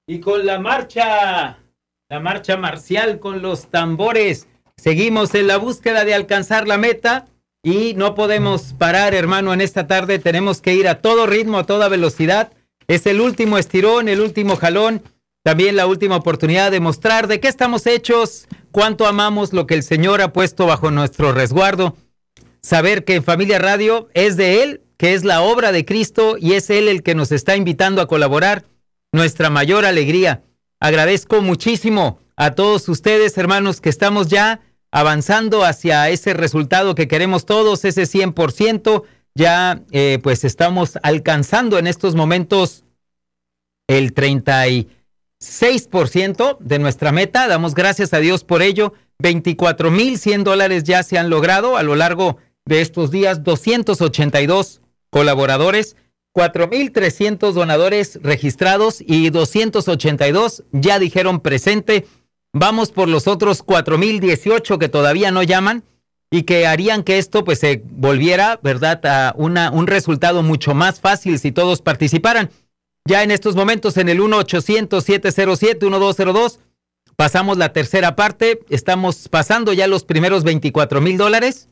Y con la marcha marcial con los tambores, seguimos en la búsqueda de alcanzar la meta y no podemos parar, hermano, en esta tarde. Tenemos que ir a todo ritmo, a toda velocidad. Es el último estirón, el último jalón, también la última oportunidad de mostrar de qué estamos hechos, cuánto amamos lo que el Señor ha puesto bajo nuestro resguardo. Saber que en Familia Radio es de Él, que es la obra de Cristo y es Él el que nos está invitando a colaborar. Nuestra mayor alegría. Agradezco muchísimo a todos ustedes, hermanos, que estamos ya avanzando hacia ese resultado que queremos todos, ese 100%. Ya pues estamos alcanzando en estos momentos el 36% de nuestra meta. Damos gracias a Dios por ello. $24,100 ya se han logrado a lo largo de estos días. 282 colaboradores. 4,300 donadores registrados y 282 ya dijeron presente. Vamos por los otros 4,018 que todavía no llaman y que harían que esto pues se volviera, ¿verdad?, a un resultado mucho más fácil si todos participaran. Ya en estos momentos en el 1-800-707-1202 pasamos la tercera parte. Estamos pasando ya los primeros $24,000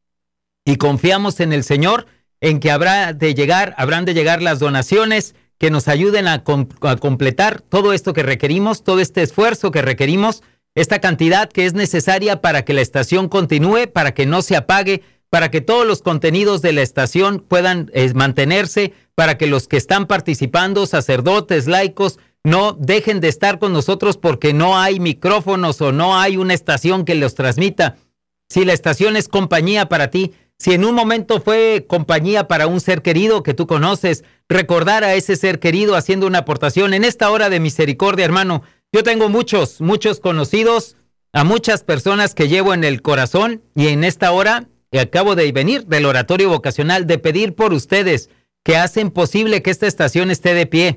y confiamos en el Señor en que habrán de llegar las donaciones que nos ayuden a completar todo esto que requerimos, todo este esfuerzo que requerimos, esta cantidad que es necesaria para que la estación continúe, para que no se apague, para que todos los contenidos de la estación puedan mantenerse, para que los que están participando, sacerdotes, laicos, no dejen de estar con nosotros porque no hay micrófonos o no hay una estación que los transmita. Si la estación es compañía para ti, si en un momento fue compañía para un ser querido que tú conoces, recordar a ese ser querido haciendo una aportación en esta hora de misericordia, hermano. Yo tengo muchos conocidos, a muchas personas que llevo en el corazón y en esta hora acabo de venir del oratorio vocacional de pedir por ustedes que hacen posible que esta estación esté de pie.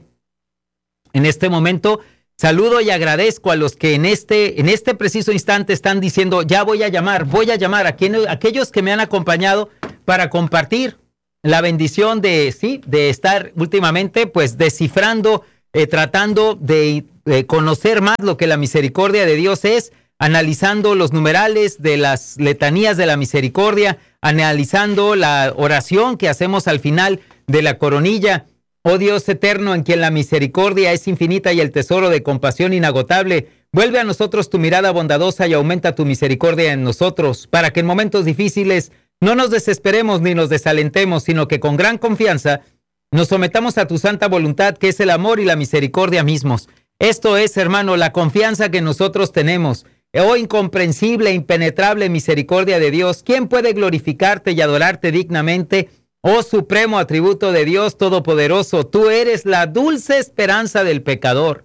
En este momento saludo y agradezco a los que en este preciso instante están diciendo, ya voy a llamar a aquellos que me han acompañado para compartir la bendición de estar últimamente pues descifrando, tratando de conocer más lo que la misericordia de Dios es, analizando los numerales de las letanías de la misericordia, analizando la oración que hacemos al final de la coronilla. Oh Dios eterno, en quien la misericordia es infinita y el tesoro de compasión inagotable, vuelve a nosotros tu mirada bondadosa y aumenta tu misericordia en nosotros, para que en momentos difíciles no nos desesperemos ni nos desalentemos, sino que con gran confianza nos sometamos a tu santa voluntad, que es el amor y la misericordia mismos. Esto es, hermano, la confianza que nosotros tenemos. Oh incomprensible, impenetrable misericordia de Dios, ¿quién puede glorificarte y adorarte dignamente? Oh supremo atributo de Dios Todopoderoso, tú eres la dulce esperanza del pecador.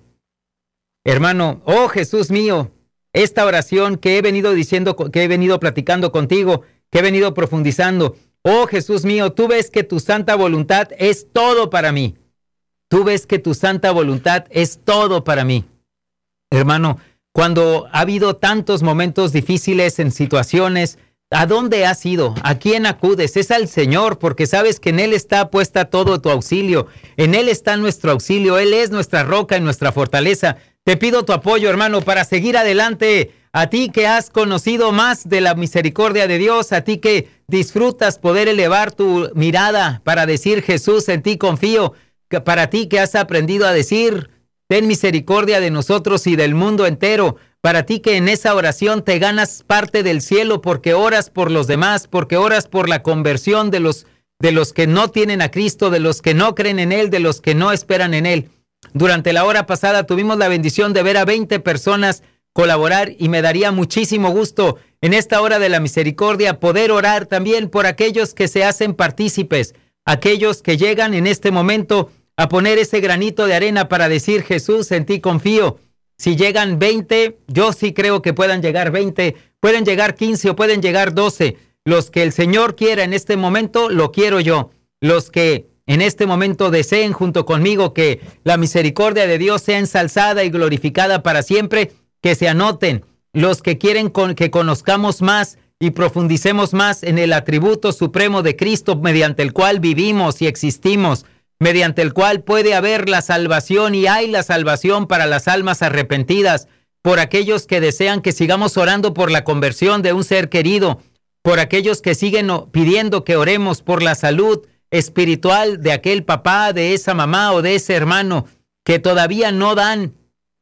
Hermano, oh Jesús mío, esta oración que he venido diciendo, que he venido platicando contigo, que he venido profundizando. Oh Jesús mío, tú ves que tu santa voluntad es todo para mí. Tú ves que tu santa voluntad es todo para mí. Hermano, cuando ha habido tantos momentos difíciles en situaciones, ¿a dónde has ido? ¿A quién acudes? Es al Señor, porque sabes que en Él está puesta todo tu auxilio. En Él está nuestro auxilio. Él es nuestra roca y nuestra fortaleza. Te pido tu apoyo, hermano, para seguir adelante. A ti que has conocido más de la misericordia de Dios, a ti que disfrutas poder elevar tu mirada para decir, Jesús, en ti confío. Para ti que has aprendido a decir, ten misericordia de nosotros y del mundo entero. Para ti que en esa oración te ganas parte del cielo porque oras por los demás, porque oras por la conversión de los que no tienen a Cristo, de los que no creen en Él, de los que no esperan en Él. Durante la hora pasada tuvimos la bendición de ver a 20 personas colaborar y me daría muchísimo gusto en esta hora de la misericordia poder orar también por aquellos que se hacen partícipes, aquellos que llegan en este momento a poner ese granito de arena para decir, Jesús, en ti confío. Si llegan 20, yo sí creo que puedan llegar 20, pueden llegar 15 o pueden llegar 12. Los que el Señor quiera en este momento, lo quiero yo. Los que en este momento deseen junto conmigo que la misericordia de Dios sea ensalzada y glorificada para siempre, que se anoten. Los que quieren que conozcamos más y profundicemos más en el atributo supremo de Cristo mediante el cual vivimos y existimos, mediante el cual puede haber la salvación y hay la salvación para las almas arrepentidas, por aquellos que desean que sigamos orando por la conversión de un ser querido, por aquellos que siguen pidiendo que oremos por la salud espiritual de aquel papá, de esa mamá o de ese hermano que todavía no dan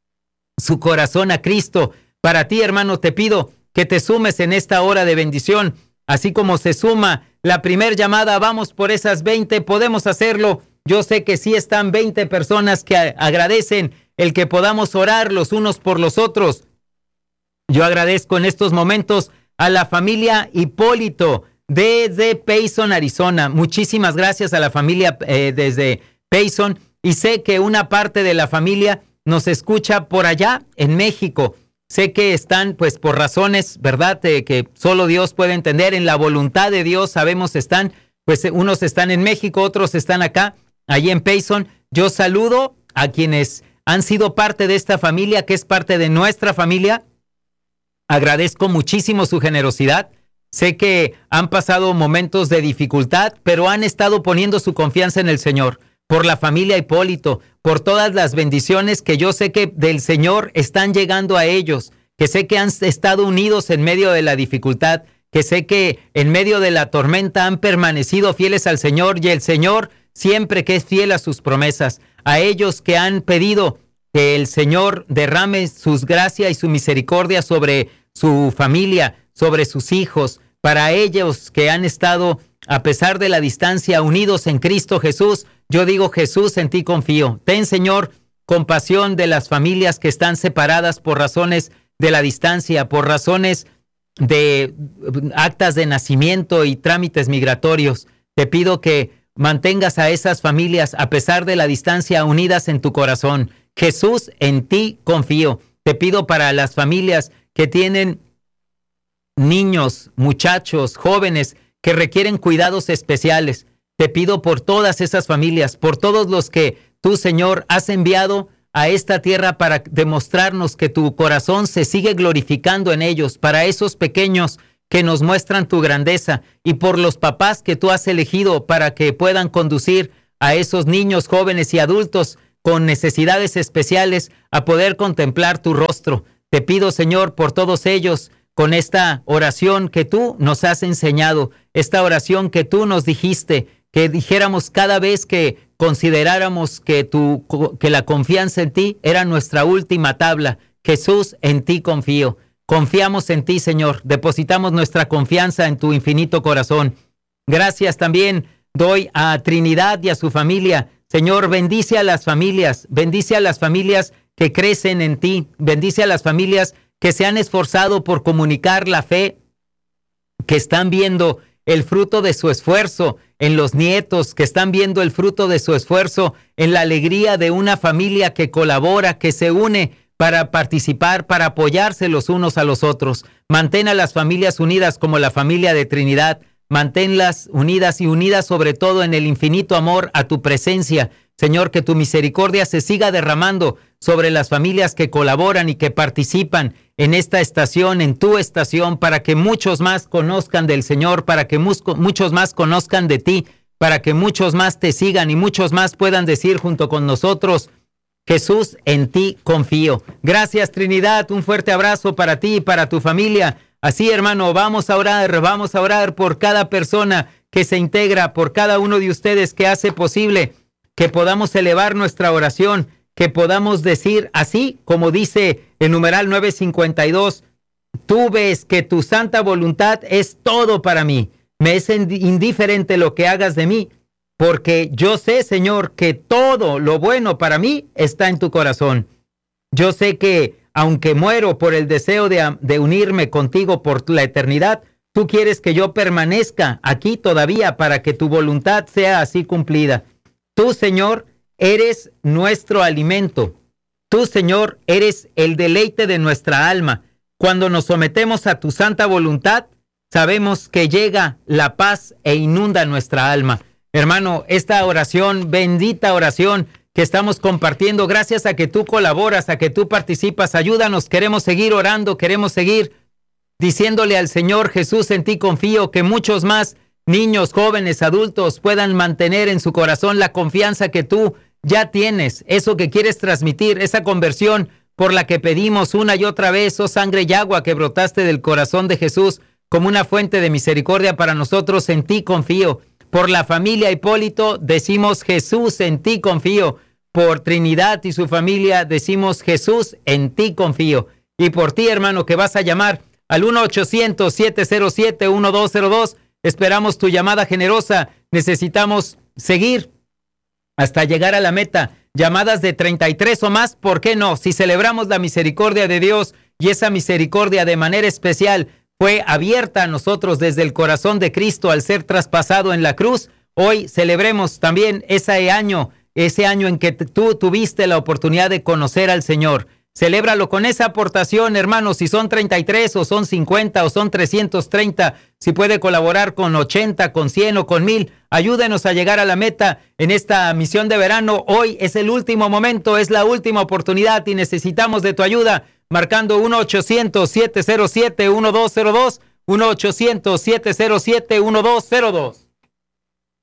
su corazón a Cristo. Para ti, hermano, te pido que te sumes en esta hora de bendición, así como se suma la primer llamada. Vamos por esas 20, podemos hacerlo. Yo sé que sí están 20 personas que agradecen el que podamos orar los unos por los otros. Yo agradezco en estos momentos a la familia Hipólito desde Payson, Arizona. Muchísimas gracias a la familia desde Payson, y sé que una parte de la familia nos escucha por allá en México. Sé que están, pues, por razones, ¿verdad?, que solo Dios puede entender, en la voluntad de Dios, sabemos están, pues unos están en México, otros están acá, allí en Payson. Yo saludo a quienes han sido parte de esta familia, que es parte de nuestra familia. Agradezco muchísimo su generosidad. Sé que han pasado momentos de dificultad, pero han estado poniendo su confianza en el Señor. Por la familia Hipólito, por todas las bendiciones que yo sé que del Señor están llegando a ellos, que sé que han estado unidos en medio de la dificultad, que sé que en medio de la tormenta han permanecido fieles al Señor, y el Señor siempre que es fiel a sus promesas. A ellos que han pedido que el Señor derrame sus gracias y su misericordia sobre su familia, sobre sus hijos, para ellos que han estado, a pesar de la distancia, unidos en Cristo Jesús. Yo digo, Jesús, en ti confío. Ten, Señor, compasión de las familias que están separadas por razones de la distancia, por razones de actas de nacimiento y trámites migratorios. Te pido que mantengas a esas familias, a pesar de la distancia, unidas en tu corazón. Jesús, en ti confío. Te pido para las familias que tienen niños, muchachos, jóvenes que requieren cuidados especiales. Te pido por todas esas familias, por todos los que tú, Señor, has enviado a esta tierra para demostrarnos que tu corazón se sigue glorificando en ellos, para esos pequeños que nos muestran tu grandeza, y por los papás que tú has elegido para que puedan conducir a esos niños, jóvenes y adultos con necesidades especiales a poder contemplar tu rostro. Te pido, Señor, por todos ellos, con esta oración que tú nos has enseñado, esta oración que tú nos dijiste, que dijéramos cada vez que consideráramos que la confianza en ti era nuestra última tabla. Jesús, en ti confío. Confiamos en ti, Señor. Depositamos nuestra confianza en tu infinito corazón. Gracias también doy a Trinidad y a su familia. Señor, bendice a las familias que crecen en ti. Bendice a las familias que se han esforzado por comunicar la fe, que están viendo el fruto de su esfuerzo en los nietos, que están viendo el fruto de su esfuerzo en la alegría de una familia que colabora, que se une para participar, para apoyarse los unos a los otros. Mantén a las familias unidas como la familia de Trinidad. Manténlas unidas y unidas sobre todo en el infinito amor a tu presencia. Señor, que tu misericordia se siga derramando sobre las familias que colaboran y que participan en esta estación, en tu estación, para que muchos más conozcan del Señor, para que muchos más conozcan de ti, para que muchos más te sigan y muchos más puedan decir junto con nosotros, Jesús, en ti confío. Gracias, Trinidad, un fuerte abrazo para ti y para tu familia. Así, hermano, vamos a orar por cada persona que se integra, por cada uno de ustedes que hace posible que podamos elevar nuestra oración, que podamos decir así, como dice el numeral 952, tú ves que tu santa voluntad es todo para mí. Me es indiferente lo que hagas de mí, porque yo sé, Señor, que todo lo bueno para mí está en tu corazón. Yo sé que aunque muero por el deseo de unirme contigo por la eternidad, tú quieres que yo permanezca aquí todavía para que tu voluntad sea así cumplida. Tú, Señor, eres nuestro alimento. Tú, Señor, eres el deleite de nuestra alma. Cuando nos sometemos a tu santa voluntad, sabemos que llega la paz e inunda nuestra alma. Hermano, esta oración, bendita oración que estamos compartiendo, gracias a que tú colaboras, a que tú participas, ayúdanos, queremos seguir orando, queremos seguir diciéndole al Señor, Jesús, en ti confío, que muchos más niños, jóvenes, adultos puedan mantener en su corazón la confianza que tú ya tienes, eso que quieres transmitir, esa conversión por la que pedimos una y otra vez, oh sangre y agua que brotaste del corazón de Jesús como una fuente de misericordia para nosotros, en ti confío. Por la familia Hipólito decimos Jesús, en ti confío. Por Trinidad y su familia decimos Jesús, en ti confío. Y por ti, hermano, que vas a llamar al 1-800-707-1202, esperamos tu llamada generosa. Necesitamos seguir hasta llegar a la meta. Llamadas de 33 o más, ¿por qué no? Si celebramos la misericordia de Dios y esa misericordia de manera especial fue abierta a nosotros desde el corazón de Cristo al ser traspasado en la cruz, hoy celebremos también ese año en que tú tuviste la oportunidad de conocer al Señor. Celébralo con esa aportación, hermanos, si son 33 o son 50 o son 330, si puede colaborar con 80, con 100 o con 1000, ayúdenos a llegar a la meta en esta misión de verano. Hoy es el último momento, es la última oportunidad y necesitamos de tu ayuda, marcando 1-800-707-1202, 1-800-707-1202.